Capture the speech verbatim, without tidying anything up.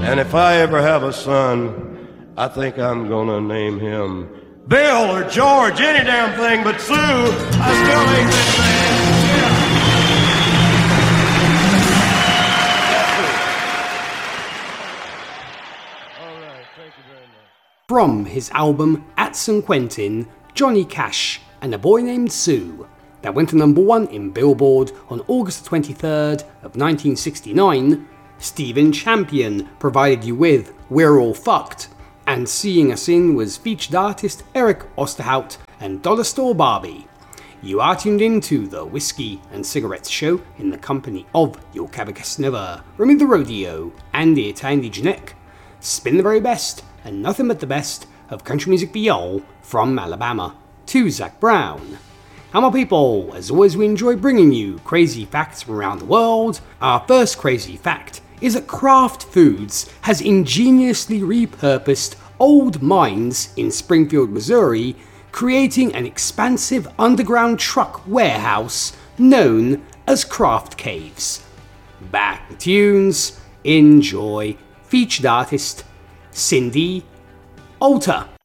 And if I ever have a son, I think I'm gonna name him Bill or George, any damn thing but Sue. I still ain't been there. Yeah. All right, thank you very much. From his album At San Quentin, Johnny Cash and A Boy Named Sue, that went to number one in Billboard on August twenty-third of nineteen sixty-nine, Stephen Champion provided you with We're All Fucked, and seeing us in was featured artist Eric Osterhout and Dollar Store Barbie. You are tuned in to the Whiskey and Cigarettes Show in the company of your Cabacassneva, Remy the Rodeo, Andy at Andy Janek. Spin the very best, and nothing but the best, of country music viol from Alabama to Zach Brown. And my people, as always we enjoy bringing you crazy facts from around the world. Our first crazy fact is that Kraft Foods has ingeniously repurposed old mines in Springfield, Missouri, creating an expansive underground truck warehouse known as Kraft Caves. Back to tunes, enjoy. Featured artist Cindy Alter.